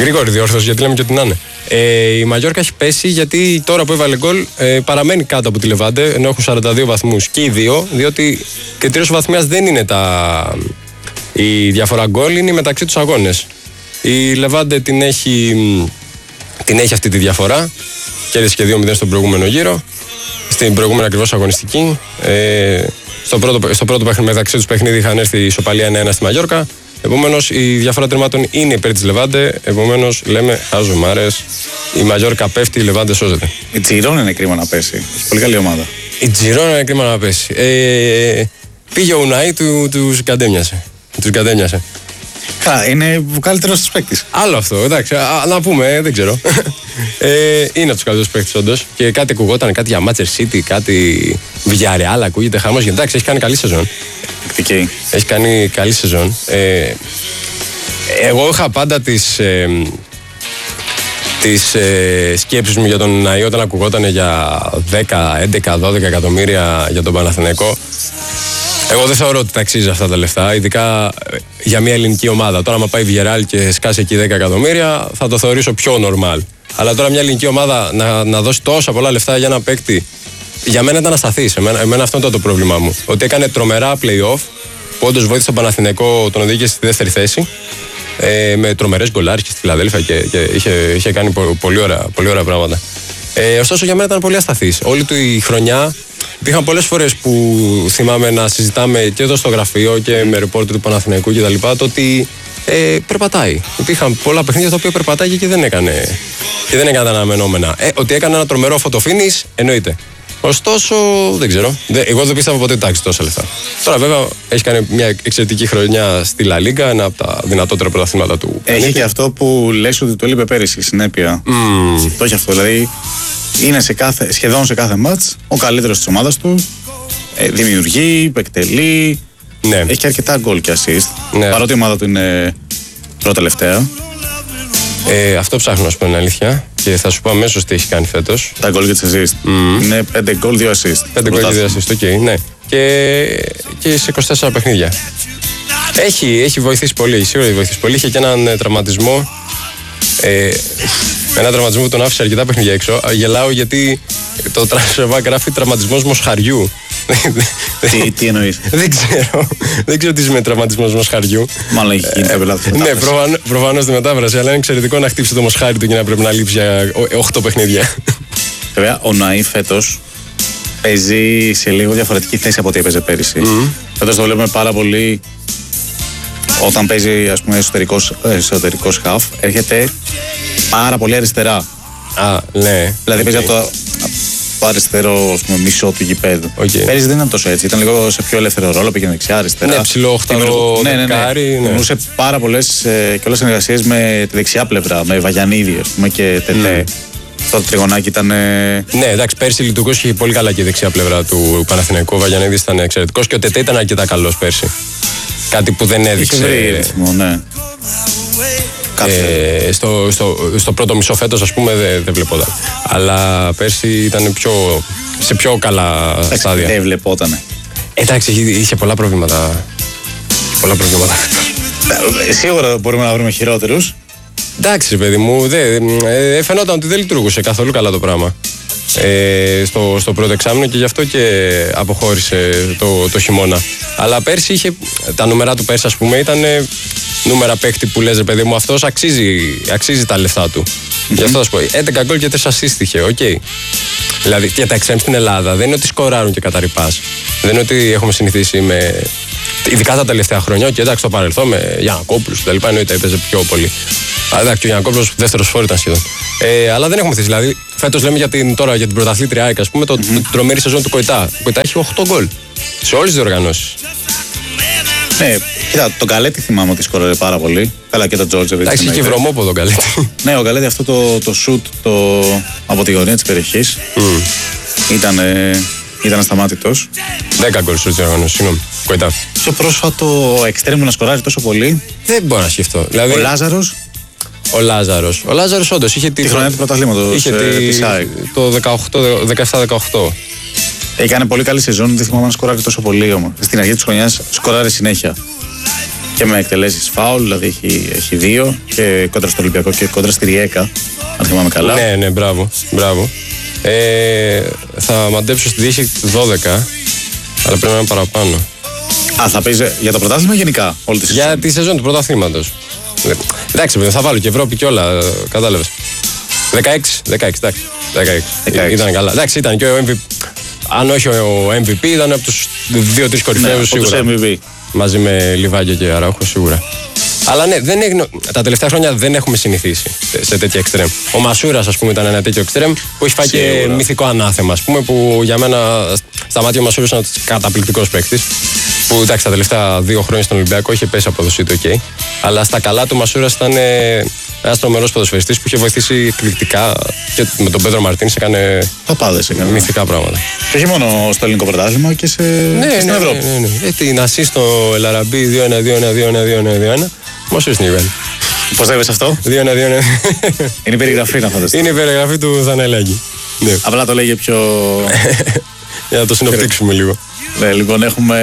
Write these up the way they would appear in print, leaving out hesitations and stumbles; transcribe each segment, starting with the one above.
Γρήγορη διόρθωση, γιατί λέμε και ότι να είναι. Η Μαγιόρκα έχει πέσει γιατί τώρα που έβαλε γκολ παραμένει κάτω από τη Λεβάντε, ενώ έχουν 42 βαθμούς και οι δύο, διότι κριτήριος βαθμίας δεν είναι η διαφορά γκολ, είναι μεταξύ τους αγώνες. Η Λεβάντε την έχει αυτή τη διαφορά. Κέρδισε και 2-0 στον προηγούμενο γύρο. Στην προηγούμενη ακριβώς αγωνιστική. Στο πρώτο μεταξύ τους παιχνίδι είχαν έρθει η ισοπαλία 1-1 στη Μαγιόρκα. Επομένως η διαφορά τερμάτων είναι υπέρ της Λεβάντε. Επομένως λέμε χαζομάρες. Η Μαγιόρκα πέφτει, η Λεβάντε σώζεται. Η Τζιρόνα είναι κρίμα να πέσει. Έχει πολύ καλή ομάδα. Η Τζιρόνα είναι κρίμα να πέσει. Πήγε ο Ουναή, τους κατέμοιασε. Είναι ο καλύτερος τους παίκτης. Άλλο αυτό, εντάξει. Να πούμε, δεν ξέρω. Είναι από τους καλύτερους παίκτες όντως. Και κάτι ακουγόταν, κάτι για Manchester City, κάτι Villarreal ακούγεται χαμός. Εντάξει, έχει κάνει καλή σεζόν. Έχει κάνει καλή σεζόν. Εγώ είχα πάντα τις σκέψεις μου για τον Ουναή όταν ακουγόταν για 10, 11, 12 εκατομμύρια για τον Παναθηναϊκό. Εγώ δεν θεωρώ ότι τα αξίζει αυτά τα λεφτά, ειδικά για μια ελληνική ομάδα. Τώρα, άμα πάει Villarreal και σκάσει εκεί 10 εκατομμύρια, θα το θεωρήσω πιο normal. Αλλά τώρα μια ελληνική ομάδα να δώσει τόσα πολλά λεφτά για ένα παίκτη, για μένα ήταν ασταθής. Εμένα αυτό ήταν το πρόβλημά μου. Ότι έκανε τρομερά play-off, που όντως βοήθησε τον Παναθηναϊκό, τον οδήγησε στη δεύτερη θέση, με τρομερές γκολάρες και στη Φιλαδέλφια και είχε κάνει πολύ ωραία πράγματα. Ωστόσο, για μένα ήταν πολύ ασταθής. Όλη του η χρονιά. Υπήρχαν πολλές φορές που θυμάμαι να συζητάμε και εδώ στο γραφείο και με ρεπόρτερ του Παναθηναϊκού κτλ. Το ότι περπατάει. Υπήρχαν πολλά παιχνίδια τα οποία περπατάει και δεν έκανε τα αναμενόμενα. Ότι έκανε ένα τρομερό φωτοφίνις, εννοείται. Ωστόσο, δεν ξέρω. Εγώ δεν πίστευα ποτέ τάξη τόσα λεφτά. Τώρα, βέβαια, έχει κάνει μια εξαιρετική χρονιά στη Λα Λίγκα, ένα από τα δυνατότερα πρωταθλήματα του. Έχει και αυτό που λες ότι το έλειπε πέρυσι, η συνέπεια. Το έχει αυτό. Δηλαδή, είναι σχεδόν σε κάθε μάτς ο καλύτερος της ομάδας του. Δημιουργεί, εκτελεί. Ναι. Έχει αρκετά γκολ και assist. Ναι. Παρότι η ομάδα του είναι πρώτα-τελευταία. Αυτό ψάχνω, να σου πω την αλήθεια. Και θα σου πω αμέσως τι έχει κάνει φέτος. Τα γκολ και τις assist. Είναι 5 γκολ, 2 assist. 5 γκολ και 2 assist, οκ, ναι. Και σε 24 παιχνίδια. Έχει βοηθήσει πολύ, σίγουρα έχει βοηθήσει πολύ. Είχε και έναν τραυματισμό. Ένα τραυματισμό που τον άφησε αρκετά παιχνίδια έξω. Γελάω γιατί το Transfermarkt γράφει τραυματισμός μοσχαριού. Τι εννοείς? Δεν ξέρω τι σημαίνει τραυματισμός μοσχαριού. Μάλλον έχει γίνει κάποια λάθος. Ναι, προφανώς τη μετάφραση, αλλά είναι εξαιρετικό να χτύψει το μοσχάρι του και να πρέπει να λείψει για 8 παιχνίδια. Βέβαια, ο Ναή φέτος παίζει σε λίγο διαφορετική θέση από ό,τι έπαιζε πέρυσι. Φέτος το βλέπουμε πάρα πολύ. Όταν παίζει, ας πούμε, εσωτερικός χαφ, έρχεται πάρα πολύ αριστερά. Ναι. Δηλαδή παίζει από το αριστερό, ας πούμε, μισό του γηπέδου. Πέρυσι δεν ήταν τόσο έτσι. Ήταν λίγο σε πιο ελεύθερο ρόλο, πήγαινε δεξιά, αριστερά. Ναι, ψηλό, οχτάρο, δεκάρι. Δημιουργούσε πάρα πολλές και όλες συνεργασίες με τη δεξιά πλευρά, με Βαγιανίδη, ας πούμε, και Τετέ. Αυτό το τριγωνάκι ήταν. Ναι, εντάξει, πέρσι λειτουργούσε και πολύ καλά και η δεξιά πλευρά του Παναθηναϊκού. Ο Βαγιανίδης ήταν εξαιρετικός και ο Τετέ ήταν αρκετά καλός πέρσι. Κάτι που δεν έδειξε. Ναι. Στο πρώτο μισό φέτος, ας πούμε, δεν βλεπόταν. Αλλά πέρσι ήταν σε πιο καλά στάδια. Δεν βλεπότανε. Εντάξει, είχε πολλά προβλήματα. Σίγουρα μπορούμε να βρούμε χειρότερους. Εντάξει, παιδί μου, φαινόταν ότι δεν λειτουργούσε καθόλου καλά το πράγμα. Στο πρώτο εξάμηνο και γι' αυτό και αποχώρησε το χειμώνα. Αλλά πέρσι τα νούμερα του πέρσι, ας πούμε, ήταν νούμερα παίκτη που λες, παιδί μου, αυτός αξίζει τα λεφτά του. Γι' αυτό θα σου πω, 11 γκολ και 4 assist είχε, οκ. Δηλαδή, για τα εξτρέμ στην Ελλάδα δεν είναι ότι σκοράρουν και καταρρυπάς. Δεν είναι ότι έχουμε συνηθίσει ειδικά τα τελευταία χρόνια, και εντάξει, το παρελθόν με Γιαννακόπουλους και τα λοιπά, εννοείται έπαιζε πιο πολύ. Εντάξει, και ο Γιαννακόπουλος δεύτερος φόρ ήταν σχεδόν. Αλλά δεν έχουμε θέσει. Δηλαδή, φέτος λέμε για την πρωταθλήτρια ΑΕΚ, ας πούμε, το τρομερή σεζόν του Κοϊτά. Ο Κοϊτά έχει 8 γκολ σε όλες τις διοργανώσεις. Ναι, κοίτα, τον Καλέτη θυμάμαι ότι σκόραρε πάρα πολύ. Καλά, και τον Τζόρτζεβιτς. Εντάξει, είχε βρωμόποδο τον Καλέτη. Ναι, ο Καλέτη αυτό το σουτ από τη γωνία της περιοχής ήταν ασταμάτητος. 10 γκολ στις διοργανώσεις, συγγνώμη. Κοϊτά. Πιο πρόσφατο εξτρέμου να σκοράρει τόσο πολύ. Δεν μπορώ να σκεφτώ. Δηλαδή, Ο Λάζαρος όντως είχε τη χρονιά του πρωταθλήματος. Είχε το 17-18. Έκανε πολύ καλή σεζόν, δεν θυμάμαι να σκοράρει τόσο πολύ όμως. Στην αρχή της χρονιάς σκοράρει συνέχεια. Και με εκτελέσεις φάουλ, δηλαδή έχει 2 και κόντρα στο Ολυμπιακό και κόντρα στη Ριέκα, αν θυμάμαι καλά. Ναι, μπράβο. Θα μαντέψω στη Δύση 12, αλλά πρέπει να είναι παραπάνω. Θα παίζει για το πρωτάθλημα γενικά όλη τη σεζόν? Για τη σεζόν του πρωταθλήματος. Εντάξει, θα βάλω και Ευρώπη και όλα, κατάλαβες. 16. Ήταν καλά. Εντάξει, ήταν και ο MVP. Αν όχι ο MVP, ήταν από τους 2-3 κορυφαίους σίγουρα. MVP. Μαζί με Λιβάγιο και Αράουχο σίγουρα. Αλλά ναι, τα τελευταία χρόνια δεν έχουμε συνηθίσει σε τέτοια εξτρέμ. Ο Μασούρας, ας πούμε, ήταν ένα τέτοιο εξτρέμ που έχει φάει και μυθικό ανάθεμα, ας πούμε, που για μένα στα μάτια ο Μασούρας είναι ένας καταπληκτικός παίκτης. Που εντάξει, τα τελευταία 2 χρόνια στον Ολυμπιακό είχε πέσει απόδοση του, OK. Αλλά στα καλά του Μασούρας ήταν ένας τρομερός ποδοσφαιριστής που είχε βοηθήσει εκπληκτικά και με τον Πέτρο Μαρτίνς έκανε μυθικά πράγματα. Και όχι μόνο στο ελληνικό πρωτάθλημα και στην Ευρώπη. Ναι. Την ασίστ στο Ελαραμπή 2-1-2-1-2-1-2-1-2-1. Μασούρας την είπε. Πώς θα είπες αυτό? 2-1-2-1. Είναι η περιγραφή να φανταστεί. Είναι η περιγραφή του Δανελάκη. Ναι. Απλά το λέγε πιο. Για να το συνοπτύξουμε λίγο. Ναι, λοιπόν, έχουμε.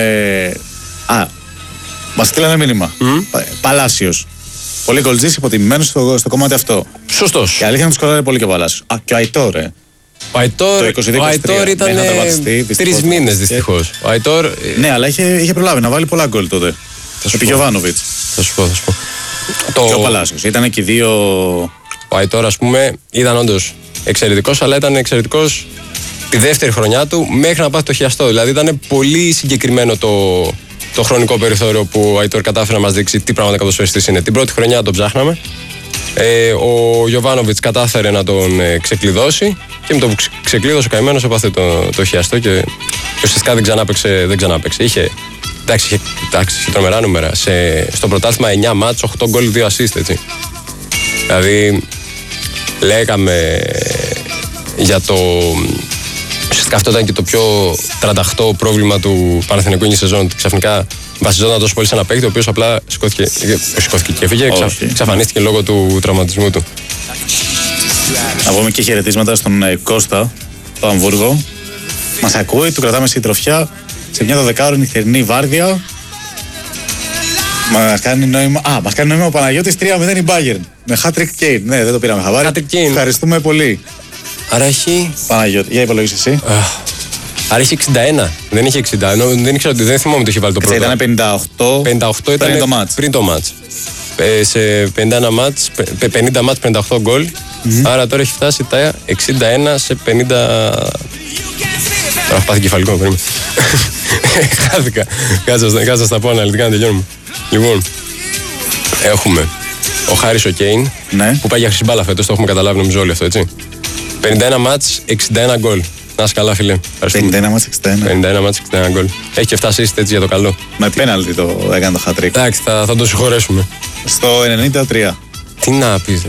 Μας στείλανε μήνυμα. Παλάσιος. Πολύ γκολτζής, υποτιμημένος στο κομμάτι αυτό. Σωστός. Η αλήθεια είναι ότι σκοράρει πολύ και ο Παλάσιος. Και ο Αϊτόρ, Ο Αϊτόρ ήταν 3 μήνες δυστυχώς. Ναι, αλλά είχε προλάβει να βάλει πολλά γκολ τότε. Επί Γιοβάνοβιτς. Θα σου πω. Και ο Παλάσιος. Ήταν και οι δύο. Ο Αϊτόρ, ας πούμε, ήταν όντως εξαιρετικός, αλλά ήταν εξαιρετικός τη δεύτερη χρονιά του μέχρι να πάθει το χιαστό. Δηλαδή ήταν πολύ συγκεκριμένο το χρονικό περιθώριο που ο Αϊτόρ κατάφερε να μας δείξει τι πράγματα ποδοσφαιριστής είναι. Την πρώτη χρονιά τον ψάχναμε. Ο Γιοβάνοβιτς κατάφερε να τον ξεκλειδώσει και με το που ξεκλείδωσε ο καημένος έπαθε το χιαστό και ουσιαστικά δεν ξανάπαιξε. Είχε τρομερά νούμερα. Στο πρωτάθλημα 9 μάτς, 8 γκολ, 2 assist, έτσι. Δηλαδή λέγαμε για το. Ουσιαστικά αυτό ήταν και το πιο τρανταχτό πρόβλημα του Παναθηναϊκού η σεζόν. Ότι ξαφνικά βασιζόταν τόσο πολύ σε ένα παίκτη, ο οποίος απλά σηκώθηκε και έφυγε, εξαφανίστηκε λόγω του τραυματισμού του. Να πούμε και χαιρετίσματα στον Κώστα, το Αμβούργο. Μας ακούει, του κρατάμε συντροφιά σε μια 12ωρη νυχτερινή βάρδια. Μας κάνει νόημα ο Παναγιώτης 3-0 η Bayern. Με hat-trick Kane. Ναι, δεν το πήραμε χαβάρι. Ευχαριστούμε πολύ. Άρα έχει. Παναγιώτη, για υπολογίσε εσύ. Άρα έχει 61. Δεν είχε 60. Δεν θυμάμαι ότι είχε βάλει το πρώτο. Ήταν 58 ήταν πριν το μάτς. Σε 50 μάτς, 58 γκολ. Άρα τώρα έχει φτάσει τα 61 σε 50. Τώρα έχω πάθει κεφαλικό, περίμενε. Χάθηκα. Κάτσα στα πω αναλυτικά να τελειώνουμε. Λοιπόν, έχουμε ο Χάρις ο Κέιν, που πάει για χρυσή μπάλα φέτος, το έχουμε καταλάβει νομίζω όλοι αυτό, έτσι. 51 μάτς, 61 γκολ. Να είσαι καλά, φίλε. 51 μάτς, 61 μάτς, 61 γκολ. Έχει και 7 assist, έτσι, για το καλό. Με πέναλτι το έκανε το hat-trick. Εντάξει, θα το συγχωρέσουμε. Στο 93. Τι να πεις,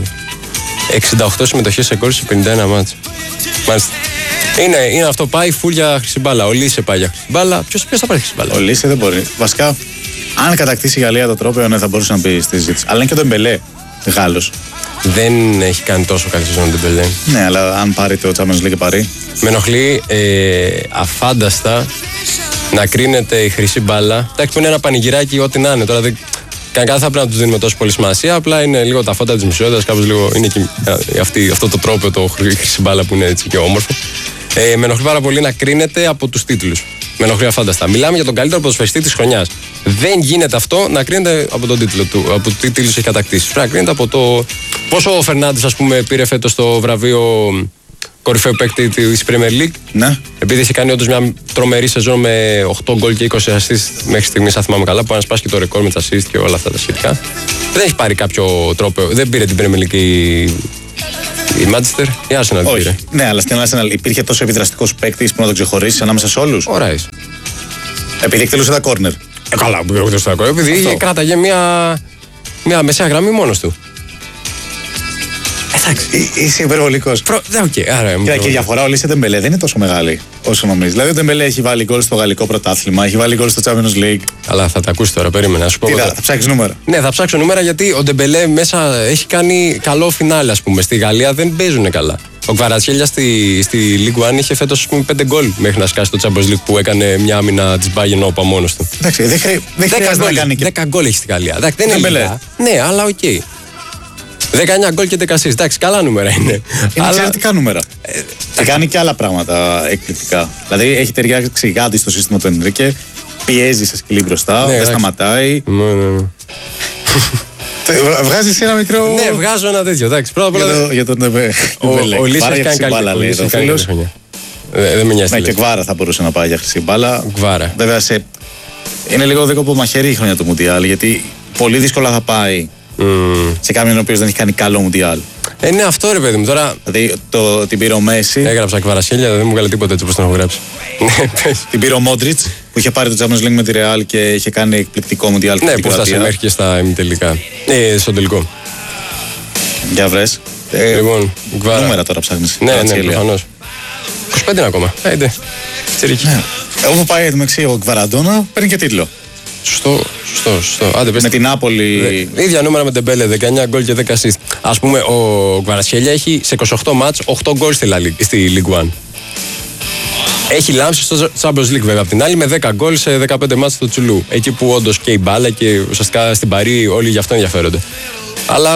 68 συμμετοχές σε γκολ σε 51 μάτς. Μάλιστα. Είναι αυτό, πάει φουλ για χρυσή μπάλα. Ο Λίσε πάει για χρυσή μπάλα. Ποιος θα πάρει χρυσή μπάλα? Ο Λίσε δεν μπορεί. Βασικά, αν κατακτήσει η Γαλλία το τρόπαιο, ναι, θα μπορούσε να μπει στη συζήτηση. Αλλά είναι και ο Ντεμπελέ, Γάλλος. Δεν έχει κάνει τόσο καλή σεζόν ο Ντεμπελέ. Ναι, αλλά αν πάρει το Champions League και πάρει. Με ενοχλεί αφάνταστα να κρίνεται η χρυσή μπάλα. Εντάξει, που είναι ένα πανηγυράκι, ό,τι να είναι. Τώρα κανένα θα πρέπει να του δίνουμε τόσο πολύ σημασία. Απλά είναι λίγο τα φώτα τη μισότητα. Κάπως λίγο είναι και αυτό το τρόπο, το χρυσή μπάλα που είναι έτσι και όμορφο. Με ενοχλεί πάρα πολύ να κρίνεται από τους τίτλους. Με ενοχλεί αφάνταστα. Μιλάμε για τον καλύτερο ποδοσφαιριστή της χρονιάς. Δεν γίνεται αυτό να κρίνεται από τον τίτλο του, από τι τίτλους έχει κατακτήσει. Πρέπει να κρίνεται από το πόσο ο Φερνάντες, ας πούμε, πήρε φέτος το βραβείο κορυφαίου παίκτη της Premier League. Ναι. Επειδή είχε κάνει όντως μια τρομερή σεζόν με 8 γκολ και 20 assist μέχρι στιγμής, αν θυμάμαι καλά, που να σπάσει και το ρεκόρ με τα assist και όλα αυτά τα σχετικά. Δεν έχει πάρει κάποιο τρόπο. Δεν πήρε την Premier League η Manchester, η Arsenal πήρε. Ναι, αλλά στην Arsenal υπήρχε τόσο επιδραστικός παίκτης που να το ξεχωρίσει ανάμεσα σε όλους. Ο Ράις. Επειδή εκτελούσε τα κόρνερ. Καλά, που εκτελούσε τα κόρνερ. Επειδή κράταγε μια μεσαία γραμμή μόνος του. Είσαι υπερβολικός. Και η διαφορά ο Λίσε Ντεμπελέ δεν είναι τόσο μεγάλη όσο νομίζεις. Δηλαδή ο Ντεμπελέ έχει βάλει γκολ στο γαλλικό πρωτάθλημα, έχει βάλει γκολ στο Champions League. Αλλά θα τα ακούσει τώρα, περίμενα. Θα ψάξεις νούμερα. Ναι, θα ψάξω νούμερα γιατί ο Ντεμπελέ μέσα έχει κάνει καλό φινάλε, ας πούμε. Στη Γαλλία δεν παίζουν καλά. Ο Κβαρατσχέλια στη League One είχε φέτος 5 γκολ μέχρι να σκάσει το Champions League που έκανε μια άμυνα της Bayern όπα μόνος του. Εντάξει, δεν χρειάζεται να κάνει και. 10 γκολ έχει στην Γαλλία. Εντάξει, δεν είναι λίγα. Ναι, αλλά οκ. 19 γκολ και 10 assists. Εντάξει, καλά νούμερα είναι. Είναι εξαιρετικά νούμερα. Και κάνει και άλλα πράγματα εκπληκτικά. Δηλαδή έχει ταιριάξει κάτι στο σύστημα του Ενρίκε. Πιέζει σε σκυλί μπροστά, δεν σταματάει. Ναι. Βγάζεις ένα μικρό. Ναι, βγάζω ένα τέτοιο. Εντάξει, πρώτα απ' όλα. Για τον Ο Λίσας κάνει καλή χρονιά. Δεν με νοιάζει. Ναι, και Γκβάρα θα μπορούσε να πάει για χρυσή μπάλα. Γκβάρα. Βέβαια είναι λίγο δίκοπο μαχαίρι η χρονιά του Μουντιάλ, γιατί πολύ δύσκολα θα πάει σε κάποιον ο οποίος δεν έχει κάνει καλό Μουντιάλ. Ναι, αυτό ρε παιδί μου τώρα. Δηλαδή την πήρε ο Μέση. Έγραψα Κβαρασχέλια, δεν μου έκανε τίποτα έτσι όπως τον έχω γράψει. Την πήρε ο Μόντριτς που είχε πάρει το Champions League με τη Real και είχε κάνει εκπληκτικό Μουντιάλ. Ναι, που φτάσε μέχρι και στα ημιτελικά. Στο τελικό. Για βρες. Λοιπόν, Γκβάρα. Νούμερα τώρα ψάχνεις. Ναι, προφανώς. 25 είναι ακόμα. Τσιρίκι. Όπου πάει εντωμεταξύ ο Γκβαραντόνα παίρνει και τίτλο. Σωστό. Άντε, με την Νάπολη. Ίδια νούμερα με Ντεμπέλε, 19 γκολ και 10 assist. Ας πούμε, ο Κβαρατσχέλια έχει σε 28 μάτς 8 γκολ στη League One. Έχει λάμψει στο Champions League βέβαια. Απ' την άλλη με 10 γκολ σε 15 μάτς στο Τσουλού. Εκεί που όντως και η μπάλα και ουσιαστικά στην Παρί όλοι γι' αυτό ενδιαφέρονται. Αλλά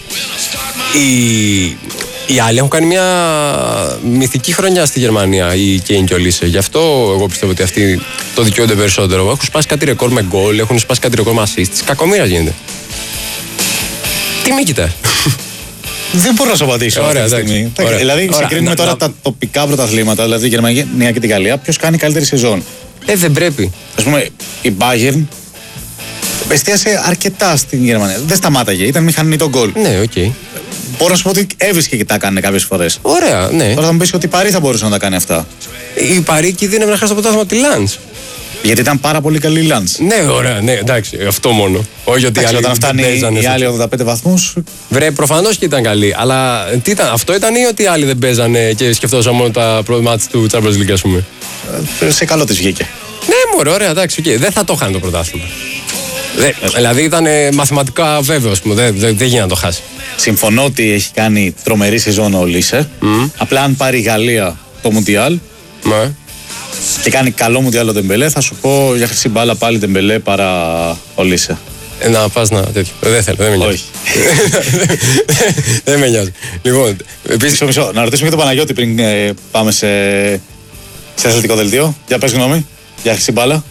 οι άλλοι έχουν κάνει μια μυθική χρονιά στη Γερμανία, η Κέιν και ο Λίσε. Γι' αυτό εγώ πιστεύω ότι αυτοί το δικαιούνται περισσότερο. Έχουν σπάσει κάτι ρεκόρ με γκολ, έχουν σπάσει κάτι ρεκόρ με assist. Κακομοίρας γίνεται. Τι μη κοιτάς. Δεν μπορώ να σου απαντήσω αυτή τη στιγμή. Δηλαδή, συγκρίνουμε τώρα τα τοπικά πρωταθλήματα, δηλαδή η Γερμανία και τη Γαλλία. Ποιος κάνει καλύτερη σεζόν. Δεν πρέπει. Ας πούμε, η Bayern εστίασε αρκετά στην Γερμανία. Δεν σταμάταγε, ήταν μηχανή τον γκολ. Ναι, οκ. Μπορώ να σου πω ότι έβρισκε και τα έκανε κάποιες φορές. Ωραία, ναι. Τώρα θα μου πεις ότι η Παρί θα μπορούσε να τα κάνει αυτά. Η Παρί κινδύνευε να χάσει το πρωτάθλημα τη Λαντς. Γιατί ήταν πάρα πολύ καλή η Λαντς. Ναι, ωραία, ναι, εντάξει, αυτό μόνο. Όχι ότι όταν φτάνει οι άλλοι 85 βαθμούς. Βρε, προφανώς και ήταν καλή. Αλλά τι ήταν, αυτό ήταν ή ότι οι άλλοι δεν παίζανε και σκεφτόταν μόνο τα μάτς του Champions League, ας πούμε. Σε καλό της βγήκε. Ναι, μωρέ, ωραία, εντάξει, δεν θα το χάνει το πρωτάθλημα. Δηλαδή ήταν μαθηματικά βέβαιο, ας πούμε, δεν γίνει να το χάσει. Συμφωνώ ότι έχει κάνει τρομερή σεζόν ο Λίσε. Απλά αν πάρει η Γαλλία το Μουντιάλ και κάνει καλό Μουντιάλ ο Ντεμπελέ, θα σου πω για χρυσή μπάλα πάλι Ντεμπελέ παρά ο Λίσε. Να πας να τέτοιο. Δεν θέλω, δεν με νοιάζει. Δεν με νοιάζει. Λοιπόν, επίσης. Να ρωτήσουμε και τον Παναγιώτη πριν πάμε σε αθλητικό δελτίο. Για πες γνώμη, για χρυσή μπάλα.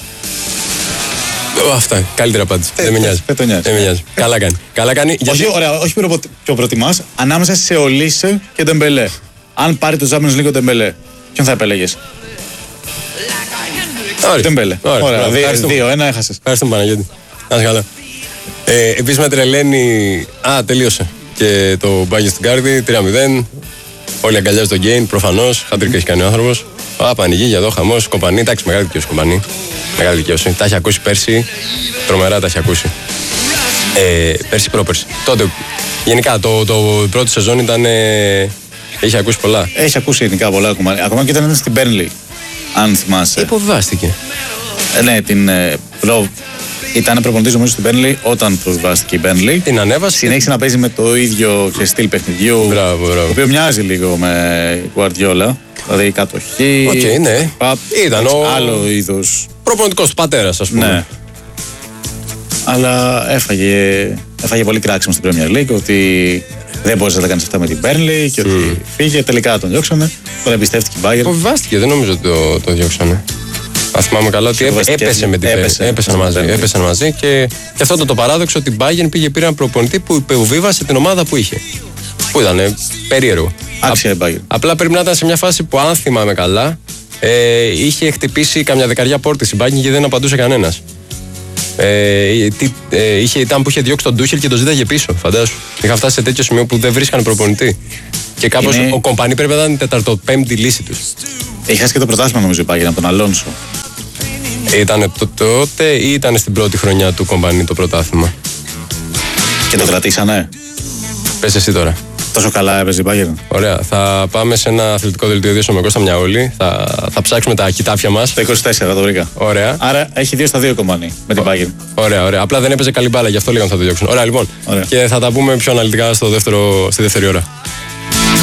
Αυτά. Καλύτερη απάντηση. Δεν με νοιάζει. Δεν με νοιάζει. Καλά κάνει. Όχι, ωραία, όχι ποιο προτιμάς. Ανάμεσα σε Ολίσε και Ντεμπελέ. Αν πάρει το Champions League ο Ντεμπελέ, ποιον θα επέλεγες? Ντεμπελέ. Ωραία. 2-1 έχασες. Ευχαριστούμε Παναγιώτη. Να είσαι καλά. Επίσης με τρελαίνει. Τελείωσε. Και το Bayern στην Κάρδη 3-0. Όλοι αγκαλιάζουν τον Γκέιν, προφανώς. Χατρίκ έχει κάνει ο άνθρωπος. Πανηγύρια εδώ, χαμός, κομπανί. Εντάξει, μεγάλη δικαίωση κομπανί. Μεγάλη δικαίωση. Τα έχει ακούσει πέρσι. Τρομερά τα έχει ακούσει. Πέρσι, πρόπερσι. Τότε, γενικά, το πρώτο σεζόν ήταν. Έχει ακούσει πολλά. Έχει ακούσει γενικά πολλά κομμάτια. Ακόμα και όταν ήταν στην Burnley, αν θυμάσαι. Υποβιβάστηκε. Ναι, ήταν προπονητής νομίζω στην Burnley όταν προβιβάστηκε η Burnley. Την ανέβασε. Συνέχισε να παίζει με το ίδιο στυλ παιχνιδιού. Μπράβο. Το οποίο μοιάζει λίγο με Guardiola. Δηλαδή η κατοχή. Οκ, ναι. Ήταν άλλο είδος. Προπονητικός του πατέρας, ας πούμε. Ναι. Αλλά έφαγε πολύ κράξιμο στην Premier League ότι δεν μπορούσε να τα κάνει αυτά με την Burnley και ότι φύγε. Τελικά τον διώξανε. Τον εμπιστεύτηκε η Bayern. Φοβάστηκε, δεν νομίζω ότι το διώξανε. Αν θυμάμαι καλά ότι έπεσε με την Bayern. Έπεσαν μαζί και αυτό το παράδοξο ότι η Bayern πήρε ένα προπονητή που υποβίβασε την ομάδα που είχε. Που ήταν περίεργο. Άξια η Bayern. Απλά πρέπει να ήταν σε μια φάση που, αν θυμάμαι καλά, είχε χτυπήσει καμιά δεκαριά πόρτες η Bayern και δεν απαντούσε κανένας. Ήταν που είχε διώξει τον Ντούχελ και τον ζήταγε πίσω. Φαντάσου. Είχα φτάσει σε τέτοιο σημείο που δεν βρίσκανε προπονητή. Και κάπως ο Κομπανί πρέπει να ήταν η τεταρτοπέμπτη λύση του. Έχει χάσει και το πρωτάθλημα νομίζω η Bayern από τον Αλόνσο. Ήταν τότε ή ήταν στην πρώτη χρονιά του Κομπανί το πρωτάθλημα? Και το κρατήσανε. Πες εσύ τώρα. Τόσο καλά έπαιζε η Bayern. Ωραία. Θα πάμε σε ένα αθλητικό δελτίο ειδήσεων με Κώστα Μιαούλη. Θα ψάξουμε τα κοιτάφια μας. Το 24 το βρήκα. Ωραία. Άρα έχει 2-2 Κομπανί με την Bayern. Ωραία. Απλά δεν έπαιζε καλή μπάλα, γι' αυτό λέγαμε θα το διώξουν. Ωραία, λοιπόν. Ωραία. Και θα τα πούμε πιο αναλυτικά στη δεύτερη ώρα.